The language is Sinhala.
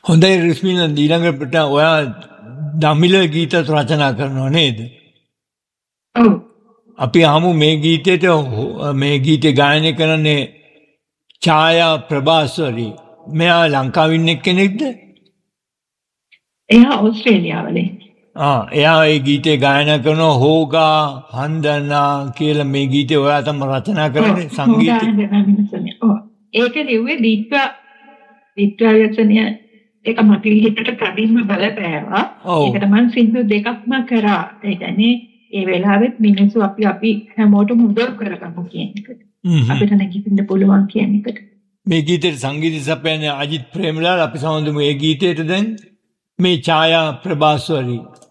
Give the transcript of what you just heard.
හොඳයි රිස්මින ඊළඟට ඔයා දමිළ ගීතත් රචනා කරනවා නේද? ඔව්. අපි අහමු මේ ගීතයට මේ ගීතේ ගායනය කරන්නේ ඡායා ප්‍රභාස්වරි. මෙයා ලංකාවේ ඉන්න කෙනෙක්ද? එයා ඕස්ට්‍රේලියාවල ඉන්නේ. එයා ඒ ගීතේ ගායනා කරන හෝගා හන්දනා කියලා මේ ගීතේ ඔයා තමයි රචනා කරන්නේ සංගීතය. ඒක ලිව්වේ දීප්වා යසනිය ඒක මගේ හිතට කඩින්ම බලපෑවා. ඒකට මම සින්දු දෙකක්ම කරා. ඒ කියන්නේ ඒ වෙලාවෙත් මිනිස්සු අපි හැමෝටම උදව් කරගමු කියන එකට. අපිට නැගිටින්න පුළුවන් කියන එකට. මේ ගීතේ සංගීත සපයන්නේ අජිත් ප්‍රේමලාල්. අපි සමඳමු මේ ගීතේට දැන් මේ ඡායා ප්‍රභාස්වරි